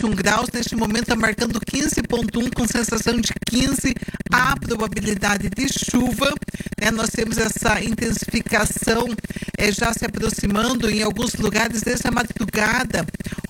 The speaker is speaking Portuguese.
21 graus, neste momento está marcando 15,1 com sensação de 15, a probabilidade de chuva, né? Nós temos essa intensificação já se aproximando em alguns lugares desde a madrugada.